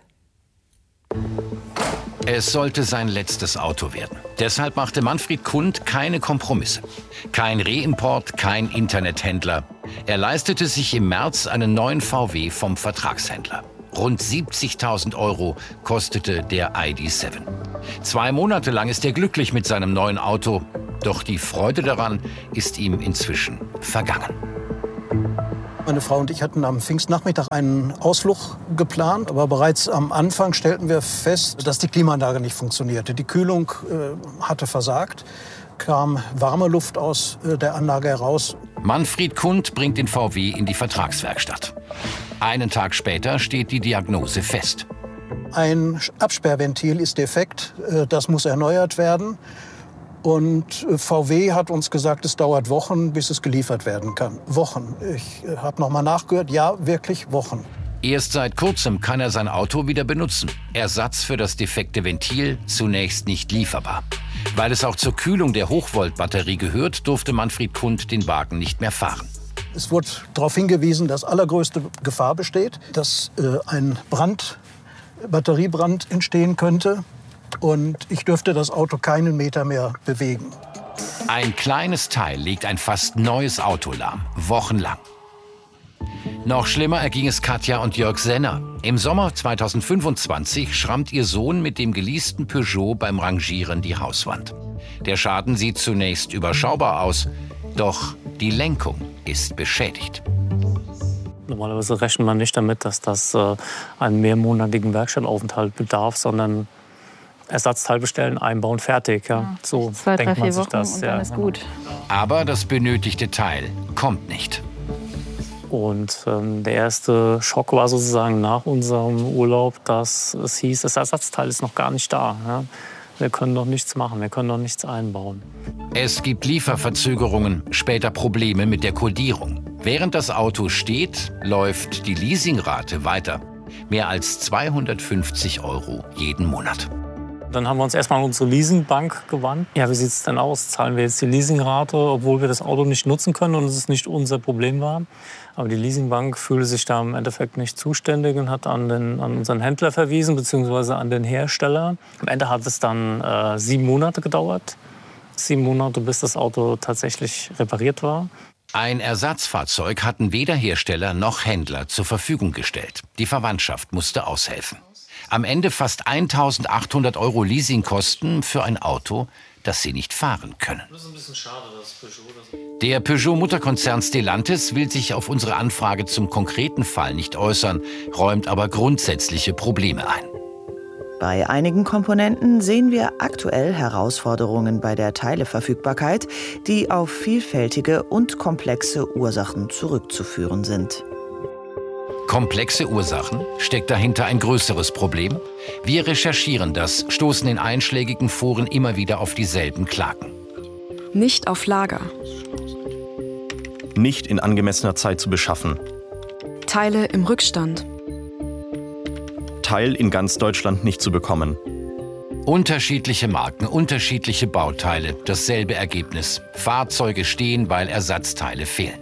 Es sollte sein letztes Auto werden. Deshalb machte Manfred Kund keine Kompromisse. Kein Reimport, kein Internethändler. Er leistete sich im März einen neuen V W vom Vertragshändler. Rund siebzigtausend Euro kostete der I D sieben. Zwei Monate lang ist er glücklich mit seinem neuen Auto. Doch die Freude daran ist ihm inzwischen vergangen. Meine Frau und ich hatten am Pfingstnachmittag einen Ausflug geplant. Aber bereits am Anfang stellten wir fest, dass die Klimaanlage nicht funktionierte. Die Kühlung äh, hatte versagt, kam warme Luft aus äh, der Anlage heraus. Manfred Kund bringt den V W in die Vertragswerkstatt. Einen Tag später steht die Diagnose fest. ein Absperrventil ist defekt, das muss erneuert werden. Und V W hat uns gesagt, es dauert Wochen, bis es geliefert werden kann. Wochen. Ich habe noch mal nachgehört, ja, wirklich Wochen. Erst seit kurzem kann er sein Auto wieder benutzen. Ersatz für das defekte Ventil zunächst nicht lieferbar. Weil es auch zur Kühlung der Hochvoltbatterie gehört, durfte Manfred Kund den Wagen nicht mehr fahren. Es wurde darauf hingewiesen, dass allergrößte Gefahr besteht, dass äh, ein Brand, Batteriebrand entstehen könnte. Und ich dürfte das Auto keinen Meter mehr bewegen. Ein kleines Teil legt ein fast neues Auto lahm, wochenlang. Noch schlimmer erging es Katja und Jörg Senner. Im Sommer zweitausendfünfundzwanzig schrammt ihr Sohn mit dem geleasten Peugeot beim Rangieren die Hauswand. Der Schaden sieht zunächst überschaubar aus, doch die Lenkung ist beschädigt. Normalerweise rechnet man nicht damit, dass das äh, einen mehrmonatigen Werkstattaufenthalt bedarf, sondern Ersatzteil bestellen, einbauen, fertig. Ja. Ja, so zwei, denkt drei, man vier sich Wochen das. Und ja, dann ist gut. Aber das benötigte Teil kommt nicht. Und ähm, der erste Schock war sozusagen nach unserem Urlaub, dass es hieß, das Ersatzteil ist noch gar nicht da. Ja. Wir können doch nichts machen, wir können doch nichts einbauen. Es gibt Lieferverzögerungen, später Probleme mit der Kodierung. Während das Auto steht, läuft die Leasingrate weiter. Mehr als zweihundertfünfzig Euro jeden Monat. Dann haben wir uns erstmal an unsere Leasingbank gewandt. Ja, wie sieht es denn aus? Zahlen wir jetzt die Leasingrate, obwohl wir das Auto nicht nutzen können und es nicht unser Problem war? Aber die Leasingbank fühlte sich da im Endeffekt nicht zuständig und hat an, den, an unseren Händler verwiesen, beziehungsweise an den Hersteller. Am Ende hat es dann äh, sieben Monate gedauert. Sieben Monate, bis das Auto tatsächlich repariert war. Ein Ersatzfahrzeug hatten weder Hersteller noch Händler zur Verfügung gestellt. Die Verwandtschaft musste aushelfen. Am Ende fast eintausendachthundert Euro Leasingkosten für ein Auto, das sie nicht fahren können. Das ist ein bisschen schade, dass Peugeot... Der Peugeot-Mutterkonzern Stellantis will sich auf unsere Anfrage zum konkreten Fall nicht äußern, räumt aber grundsätzliche Probleme ein. Bei einigen Komponenten sehen wir aktuell Herausforderungen bei der Teileverfügbarkeit, die auf vielfältige und komplexe Ursachen zurückzuführen sind. Komplexe Ursachen? Steckt dahinter ein größeres Problem? Wir recherchieren das, stoßen in einschlägigen Foren immer wieder auf dieselben Klagen. Nicht auf Lager. Nicht in angemessener Zeit zu beschaffen. Teile im Rückstand. Teil in ganz Deutschland nicht zu bekommen. Unterschiedliche Marken, unterschiedliche Bauteile, dasselbe Ergebnis. Fahrzeuge stehen, weil Ersatzteile fehlen.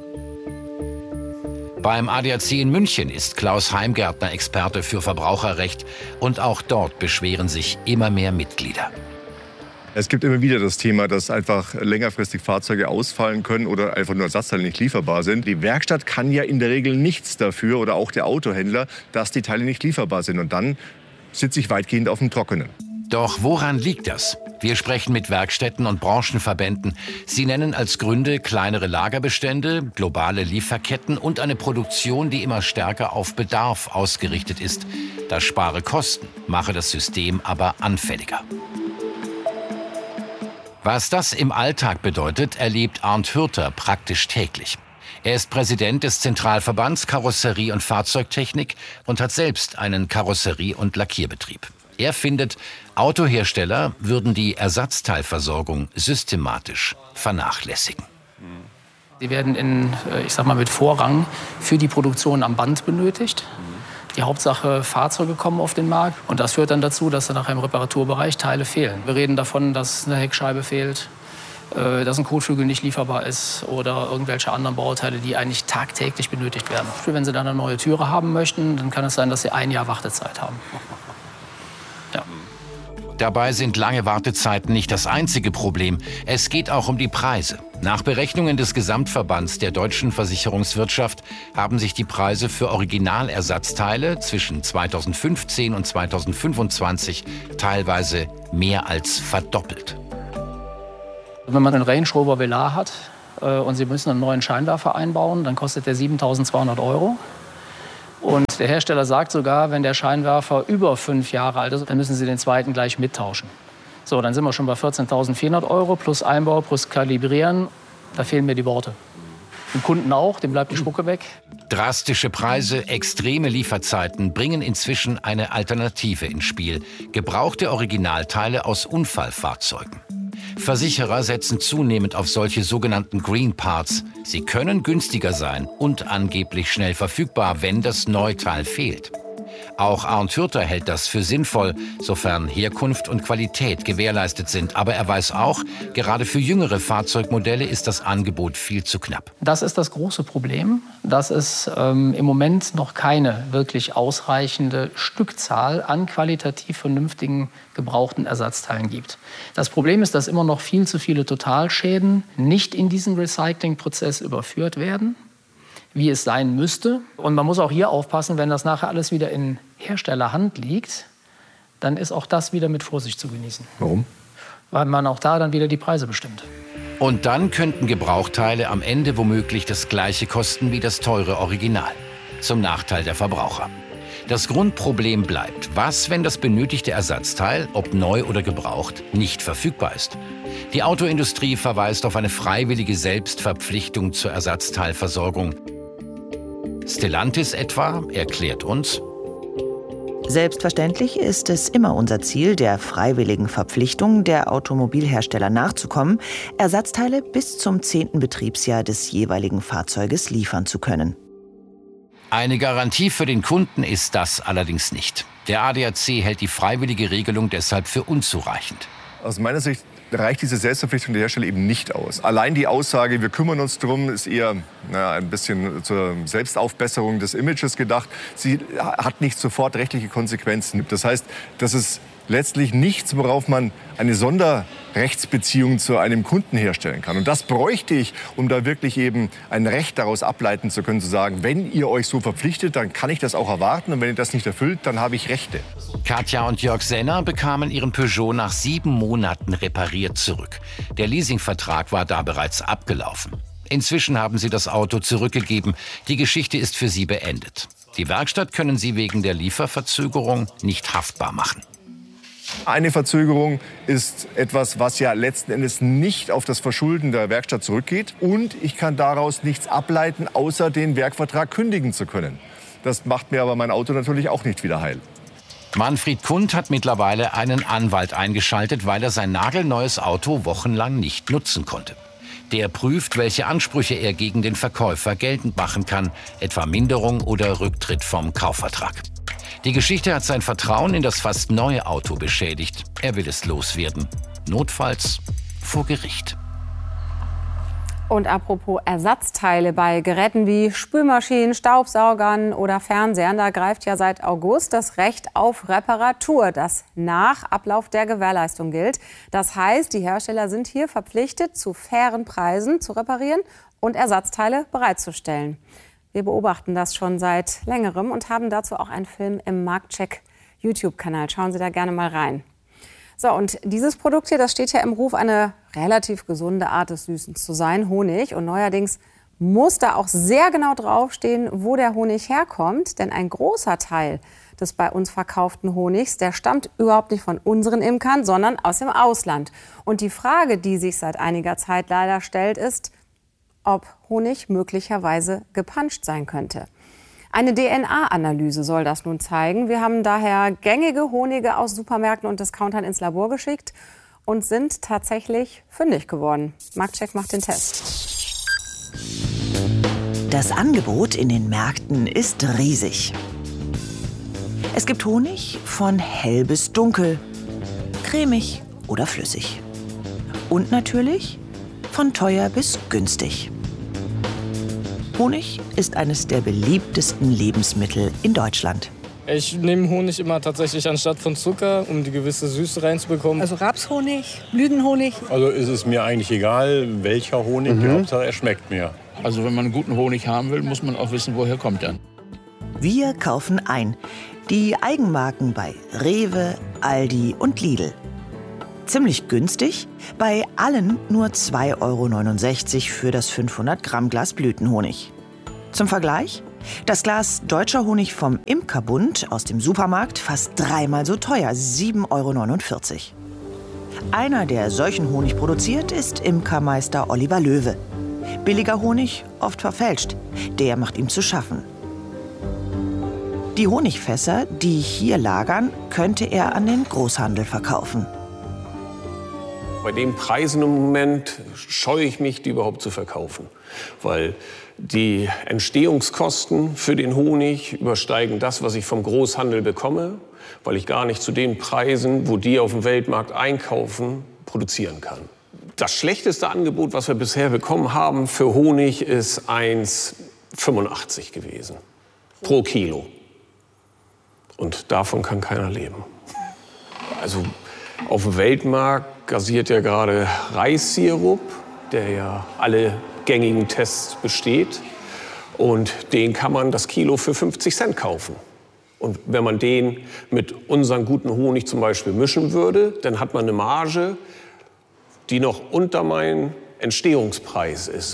Beim A D A C in München ist Klaus Heimgärtner Experte für Verbraucherrecht und auch dort beschweren sich immer mehr Mitglieder. Es gibt immer wieder das Thema, dass einfach längerfristig Fahrzeuge ausfallen können oder einfach nur Ersatzteile nicht lieferbar sind. Die Werkstatt kann ja in der Regel nichts dafür oder auch der Autohändler, dass die Teile nicht lieferbar sind. Und dann sitze ich weitgehend auf dem Trockenen. Doch woran liegt das? Wir sprechen mit Werkstätten und Branchenverbänden. Sie nennen als Gründe kleinere Lagerbestände, globale Lieferketten und eine Produktion, die immer stärker auf Bedarf ausgerichtet ist. Das spare Kosten, mache das System aber anfälliger. Was das im Alltag bedeutet, erlebt Arndt Hürter praktisch täglich. Er ist Präsident des Zentralverbands Karosserie- und Fahrzeugtechnik und hat selbst einen Karosserie- und Lackierbetrieb. Er findet, Autohersteller würden die Ersatzteilversorgung systematisch vernachlässigen. Sie werden in, ich sag mal, mit Vorrang für die Produktion am Band benötigt. Die Hauptsache, Fahrzeuge kommen auf den Markt. Und das führt dann dazu, dass dann nachher im Reparaturbereich Teile fehlen. Wir reden davon, dass eine Heckscheibe fehlt, dass ein Kotflügel nicht lieferbar ist oder irgendwelche anderen Bauteile, die eigentlich tagtäglich benötigt werden. Wenn Sie dann eine neue Türe haben möchten, dann kann es sein, dass Sie ein Jahr Wartezeit haben. Ja. Dabei sind lange Wartezeiten nicht das einzige Problem. Es geht auch um die Preise. Nach Berechnungen des Gesamtverbands der deutschen Versicherungswirtschaft haben sich die Preise für Originalersatzteile zwischen zweitausendfünfzehn und zweitausendfünfundzwanzig teilweise mehr als verdoppelt. Wenn man einen Range Rover Velar hat äh, und Sie müssen einen neuen Scheinwerfer einbauen, dann kostet der siebentausendzweihundert Euro. Und der Hersteller sagt sogar, wenn der Scheinwerfer über fünf Jahre alt ist, dann müssen Sie den zweiten gleich mittauschen. So, dann sind wir schon bei vierzehntausendvierhundert Euro plus Einbau, plus Kalibrieren. Da fehlen mir die Worte. Dem Kunden auch, dem bleibt die Spucke weg. Drastische Preise, extreme Lieferzeiten bringen inzwischen eine Alternative ins Spiel. Gebrauchte Originalteile aus Unfallfahrzeugen. Versicherer setzen zunehmend auf solche sogenannten Green Parts. Sie können günstiger sein und angeblich schnell verfügbar, wenn das Neuteil fehlt. Auch Arndt Hürter hält das für sinnvoll, sofern Herkunft und Qualität gewährleistet sind. Aber er weiß auch, gerade für jüngere Fahrzeugmodelle ist das Angebot viel zu knapp. Das ist das große Problem, dass es ähm, im Moment noch keine wirklich ausreichende Stückzahl an qualitativ vernünftigen gebrauchten Ersatzteilen gibt. Das Problem ist, dass immer noch viel zu viele Totalschäden nicht in diesen Recyclingprozess überführt werden, wie es sein müsste. Und man muss auch hier aufpassen, wenn das nachher alles wieder in Herstellerhand liegt, dann ist auch das wieder mit Vorsicht zu genießen. Warum? Weil man auch da dann wieder die Preise bestimmt. Und dann könnten Gebrauchteile am Ende womöglich das gleiche kosten wie das teure Original. Zum Nachteil der Verbraucher. Das Grundproblem bleibt, was, wenn das benötigte Ersatzteil, ob neu oder gebraucht, nicht verfügbar ist? Die Autoindustrie verweist auf eine freiwillige Selbstverpflichtung zur Ersatzteilversorgung. Stellantis etwa erklärt uns: Selbstverständlich ist es immer unser Ziel, der freiwilligen Verpflichtung der Automobilhersteller nachzukommen, Ersatzteile bis zum zehnten Betriebsjahr des jeweiligen Fahrzeuges liefern zu können. Eine Garantie für den Kunden ist das allerdings nicht. Der A D A C hält die freiwillige Regelung deshalb für unzureichend. Aus meiner Sicht reicht diese Selbstverpflichtung der Hersteller eben nicht aus. Allein die Aussage, wir kümmern uns drum, ist eher naja, ein bisschen zur Selbstaufbesserung des Images gedacht. Sie hat nicht sofort rechtliche Konsequenzen. Das heißt, das ist letztlich nichts, worauf man eine Sonderrechtsbeziehung zu einem Kunden herstellen kann. Und das bräuchte ich, um da wirklich eben ein Recht daraus ableiten zu können, zu sagen, wenn ihr euch so verpflichtet, dann kann ich das auch erwarten. Und wenn ihr das nicht erfüllt, dann habe ich Rechte. Katja und Jörg Senner bekamen ihren Peugeot nach sieben Monaten repariert zurück. Der Leasingvertrag war da bereits abgelaufen. Inzwischen haben sie das Auto zurückgegeben. Die Geschichte ist für sie beendet. Die Werkstatt können sie wegen der Lieferverzögerung nicht haftbar machen. Eine Verzögerung ist etwas, was ja letzten Endes nicht auf das Verschulden der Werkstatt zurückgeht. Und ich kann daraus nichts ableiten, außer den Werkvertrag kündigen zu können. Das macht mir aber mein Auto natürlich auch nicht wieder heil. Manfred Kund hat mittlerweile einen Anwalt eingeschaltet, weil er sein nagelneues Auto wochenlang nicht nutzen konnte. Der prüft, welche Ansprüche er gegen den Verkäufer geltend machen kann, etwa Minderung oder Rücktritt vom Kaufvertrag. Die Geschichte hat sein Vertrauen in das fast neue Auto beschädigt. Er will es loswerden. Notfalls vor Gericht. Und apropos Ersatzteile bei Geräten wie Spülmaschinen, Staubsaugern oder Fernsehern, da greift ja seit August das Recht auf Reparatur, das nach Ablauf der Gewährleistung gilt. Das heißt, die Hersteller sind hier verpflichtet, zu fairen Preisen zu reparieren und Ersatzteile bereitzustellen. Wir beobachten das schon seit längerem und haben dazu auch einen Film im Marktcheck YouTube-Kanal. Schauen Sie da gerne mal rein. So, und dieses Produkt hier, das steht ja im Ruf, eine relativ gesunde Art des Süßens zu sein, Honig. Und neuerdings muss da auch sehr genau draufstehen, wo der Honig herkommt. Denn ein großer Teil des bei uns verkauften Honigs, der stammt überhaupt nicht von unseren Imkern, sondern aus dem Ausland. Und die Frage, die sich seit einiger Zeit leider stellt, ist, ob Honig möglicherweise gepanscht sein könnte. Eine D N A-Analyse soll das nun zeigen. Wir haben daher gängige Honige aus Supermärkten und Discountern ins Labor geschickt und sind tatsächlich fündig geworden. Marktcheck macht den Test. Das Angebot in den Märkten ist riesig. Es gibt Honig von hell bis dunkel, cremig oder flüssig. Und natürlich von teuer bis günstig. Honig ist eines der beliebtesten Lebensmittel in Deutschland. Ich nehme Honig immer tatsächlich anstatt von Zucker, um die gewisse Süße reinzubekommen. Also Rapshonig, Blütenhonig. Also ist es mir eigentlich egal, welcher Honig, mhm. Hauptsache er schmeckt mir. Also wenn man einen guten Honig haben will, muss man auch wissen, woher kommt er. Wir kaufen ein. Die Eigenmarken bei Rewe, Aldi und Lidl. Ziemlich günstig, bei allen nur zwei Euro neunundsechzig für das fünfhundert Gramm Glas Blütenhonig. Zum Vergleich, das Glas deutscher Honig vom Imkerbund aus dem Supermarkt fast dreimal so teuer, sieben Euro neunundvierzig. Einer, der solchen Honig produziert, ist Imkermeister Oliver Löwe. Billiger Honig, oft verfälscht. Der macht ihm zu schaffen. Die Honigfässer, die hier lagern, könnte er an den Großhandel verkaufen. Bei den Preisen im Moment scheue ich mich, die überhaupt zu verkaufen. Weil die Entstehungskosten für den Honig übersteigen das, was ich vom Großhandel bekomme, weil ich gar nicht zu den Preisen, wo die auf dem Weltmarkt einkaufen, produzieren kann. Das schlechteste Angebot, was wir bisher bekommen haben für Honig, ist eins Komma fünfundachtzig gewesen pro Kilo. Und davon kann keiner leben. Also auf dem Weltmarkt gassiert ja gerade Reissirup, der ja alle gängigen Tests besteht. Und den kann man das Kilo für fünfzig Cent kaufen. Und wenn man den mit unserem guten Honig zum Beispiel mischen würde, dann hat man eine Marge, die noch unter meinem Entstehungspreis ist.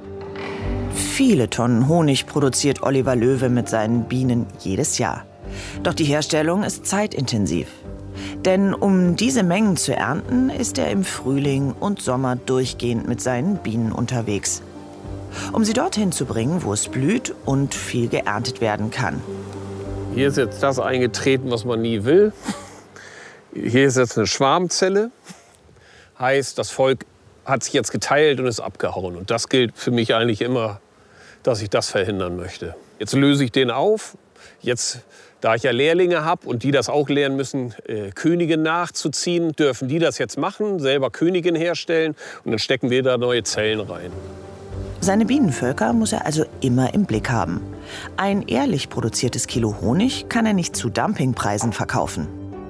Viele Tonnen Honig produziert Oliver Löwe mit seinen Bienen jedes Jahr. Doch die Herstellung ist zeitintensiv. Denn um diese Mengen zu ernten, ist er im Frühling und Sommer durchgehend mit seinen Bienen unterwegs. Um sie dorthin zu bringen, wo es blüht und viel geerntet werden kann. Hier ist jetzt das eingetreten, was man nie will. Hier ist jetzt eine Schwarmzelle. Heißt, das Volk hat sich jetzt geteilt und ist abgehauen. Und das gilt für mich eigentlich immer, dass ich das verhindern möchte. Jetzt löse ich den auf. Jetzt, da ich ja Lehrlinge habe und die das auch lernen müssen, äh, Königin nachzuziehen, dürfen die das jetzt machen, selber Königin herstellen. Und dann stecken wir da neue Zellen rein. Seine Bienenvölker muss er also immer im Blick haben. Ein ehrlich produziertes Kilo Honig kann er nicht zu Dumpingpreisen verkaufen.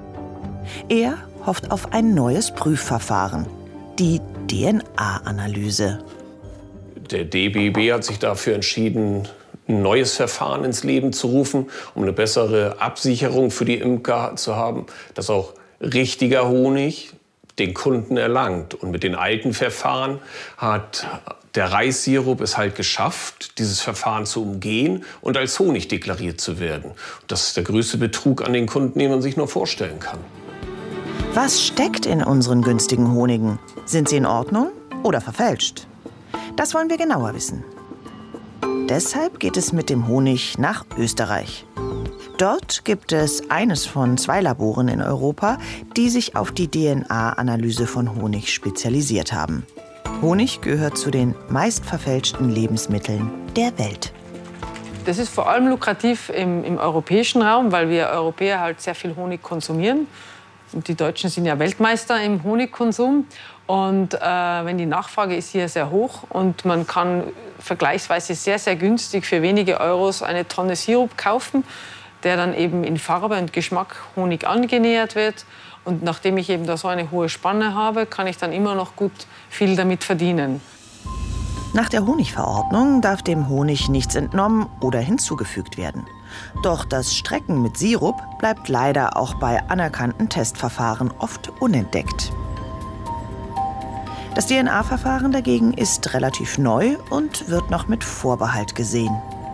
Er hofft auf ein neues Prüfverfahren, die D N A-Analyse. Der D B B hat sich dafür entschieden, ein neues Verfahren ins Leben zu rufen, um eine bessere Absicherung für die Imker zu haben, dass auch richtiger Honig den Kunden erlangt. Und mit den alten Verfahren hat der Reissirup es halt geschafft, dieses Verfahren zu umgehen und als Honig deklariert zu werden. Das ist der größte Betrug an den Kunden, den man sich nur vorstellen kann. Was steckt in unseren günstigen Honigen? Sind sie in Ordnung oder verfälscht? Das wollen wir genauer wissen. Deshalb geht es mit dem Honig nach Österreich. Dort gibt es eines von zwei Laboren in Europa, die sich auf die D N A-Analyse von Honig spezialisiert haben. Honig gehört zu den meist verfälschten Lebensmitteln der Welt. Das ist vor allem lukrativ im, im europäischen Raum, weil wir Europäer halt sehr viel Honig konsumieren. Und die Deutschen sind ja Weltmeister im Honigkonsum. Und äh, wenn die Nachfrage ist hier sehr hoch und man kann vergleichsweise sehr, sehr günstig für wenige Euros eine Tonne Sirup kaufen, der dann eben in Farbe und Geschmack Honig angenähert wird. Und nachdem ich eben da so eine hohe Spanne habe, kann ich dann immer noch gut viel damit verdienen. Nach der Honigverordnung darf dem Honig nichts entnommen oder hinzugefügt werden. Doch das Strecken mit Sirup bleibt leider auch bei anerkannten Testverfahren oft unentdeckt. Das D N A-Verfahren dagegen ist relativ neu und wird noch mit Vorbehalt gesehen.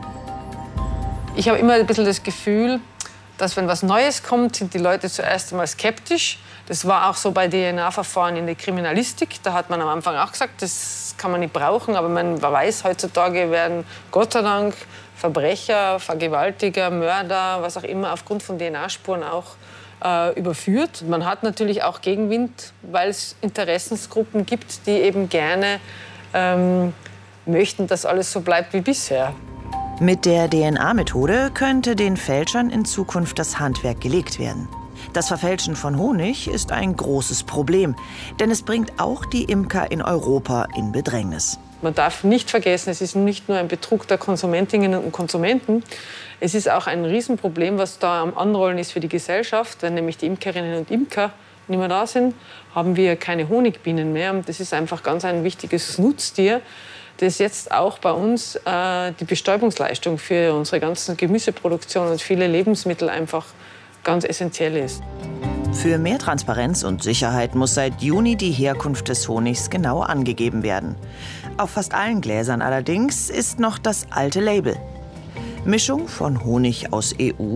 Ich habe immer ein bisschen das Gefühl, dass wenn was Neues kommt, sind die Leute zuerst einmal skeptisch. Das war auch so bei D N A-Verfahren in der Kriminalistik. Da hat man am Anfang auch gesagt, das kann man nicht brauchen. Aber man weiß, heutzutage werden Gott sei Dank Verbrecher, Vergewaltiger, Mörder, was auch immer, aufgrund von D N A-Spuren auch äh, überführt. Man hat natürlich auch Gegenwind, weil es Interessensgruppen gibt, die eben gerne ähm, möchten, dass alles so bleibt wie bisher. Mit der D N A-Methode könnte den Fälschern in Zukunft das Handwerk gelegt werden. Das Verfälschen von Honig ist ein großes Problem, denn es bringt auch die Imker in Europa in Bedrängnis. Man darf nicht vergessen, es ist nicht nur ein Betrug der Konsumentinnen und Konsumenten. Es ist auch ein Riesenproblem, was da am Anrollen ist für die Gesellschaft. Wenn nämlich die Imkerinnen und Imker nicht mehr da sind, haben wir keine Honigbienen mehr. Und das ist einfach ganz ein wichtiges Nutztier, das jetzt auch bei uns äh, die Bestäubungsleistung für unsere ganzen Gemüseproduktion und viele Lebensmittel einfach ganz essentiell ist. Für mehr Transparenz und Sicherheit muss seit Juni die Herkunft des Honigs genau angegeben werden. Auf fast allen Gläsern allerdings ist noch das alte Label. Mischung von Honig aus E U